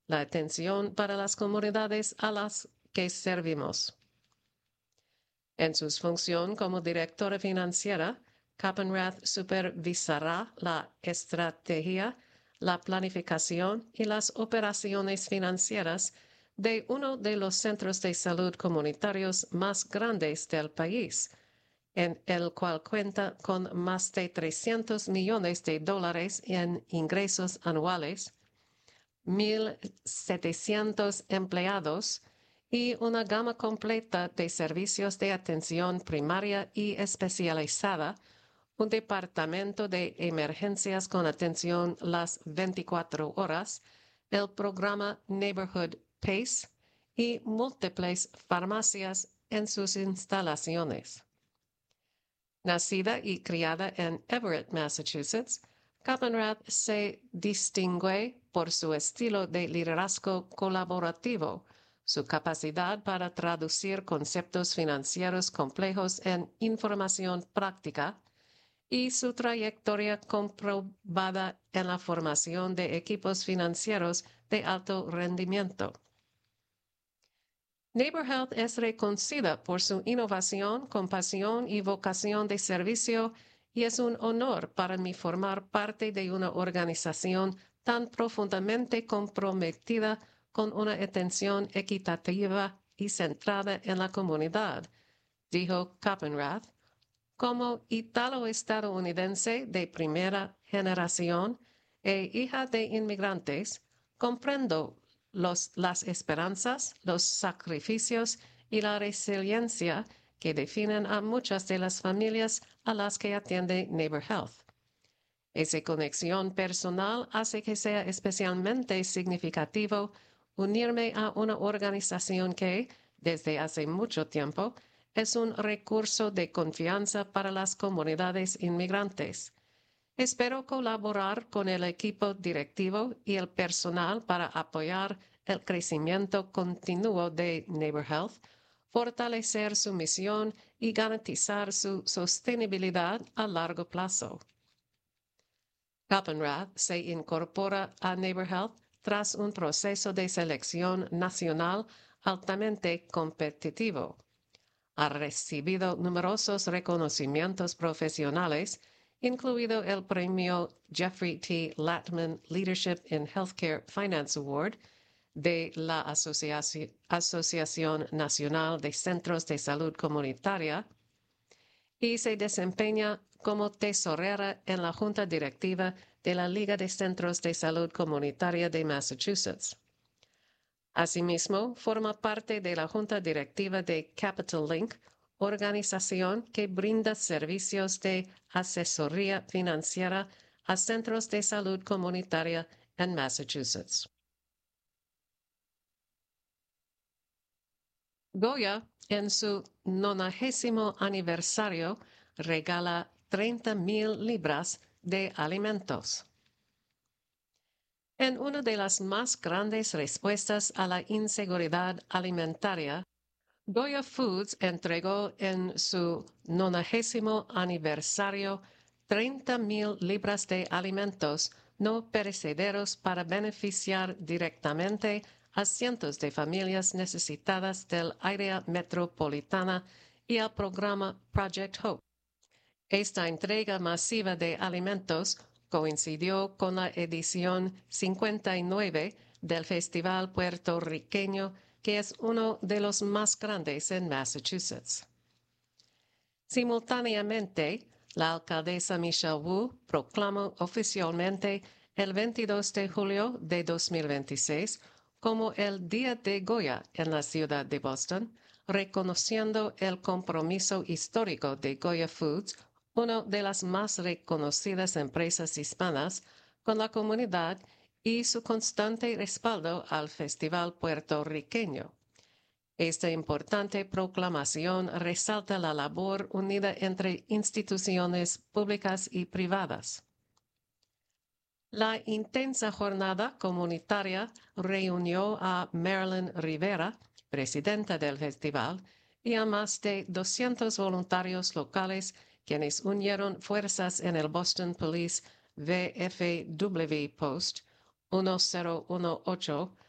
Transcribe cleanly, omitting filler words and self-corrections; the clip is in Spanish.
la atención para las comunidades a las que servimos. En su función como directora financiera, Capenrath supervisará la estrategia, la planificación y las operaciones financieras de uno de los centros de salud comunitarios más grandes del país, en el cual cuenta con más de $300 millones en ingresos anuales, 1,700 empleados y una gama completa de servicios de atención primaria y especializada, un departamento de emergencias con atención las 24 horas, el programa Neighborhood PACE y múltiples farmacias en sus instalaciones. Nacida y criada en Everett, Massachusetts, Capenrath se distingue por su estilo de liderazgo colaborativo, su capacidad para traducir conceptos financieros complejos en información práctica y su trayectoria comprobada en la formación de equipos financieros de alto rendimiento. NeighborHealth es reconocida por su innovación, compasión y vocación de servicio, y es un honor para mí formar parte de una organización tan profundamente comprometida con una atención equitativa y centrada en la comunidad, dijo Capenrath. Como italo-estadounidense de primera generación e hija de inmigrantes, comprendo las esperanzas, los sacrificios y la resiliencia que definen a muchas de las familias a las que atiende NeighborHealth. Esa conexión personal hace que sea especialmente significativo unirme a una organización que, desde hace mucho tiempo, es un recurso de confianza para las comunidades inmigrantes. Espero colaborar con el equipo directivo y el personal para apoyar el crecimiento continuo de NeighborHealth, fortalecer su misión y garantizar su sostenibilidad a largo plazo. Capenrath se incorpora a NeighborHealth tras un proceso de selección nacional altamente competitivo. Ha recibido numerosos reconocimientos profesionales, incluido el premio Jeffrey T. Latman Leadership in Healthcare Finance Award de la Asociación Nacional de Centros de Salud Comunitaria, y se desempeña como tesorera en la Junta Directiva de la Liga de Centros de Salud Comunitaria de Massachusetts. Asimismo, forma parte de la Junta Directiva de Capital Link, organización que brinda servicios de asesoría financiera a centros de salud comunitaria en Massachusetts. Goya, en su 90º aniversario, regala 30,000 libras de alimentos. En una de las más grandes respuestas a la inseguridad alimentaria, Goya Foods entregó en su 90º aniversario 30,000 libras de alimentos no perecederos para beneficiar directamente a cientos de familias necesitadas del área metropolitana y al programa Project Hope. Esta entrega masiva de alimentos coincidió con la edición 59 del Festival Puertorriqueño, que es uno de los más grandes en Massachusetts. Simultáneamente, la alcaldesa Michelle Wu proclamó oficialmente el 22 de julio de 2026 como el Día de Goya en la ciudad de Boston, reconociendo el compromiso histórico de Goya Foods, una de las más reconocidas empresas hispanas, con la comunidad y su constante respaldo al Festival Puertorriqueño. Esta importante proclamación resalta la labor unida entre instituciones públicas y privadas. La intensa jornada comunitaria reunió a Marilyn Rivera, presidenta del festival, y a más de 200 voluntarios locales quienes unieron fuerzas en el Boston Police VFW Post 1018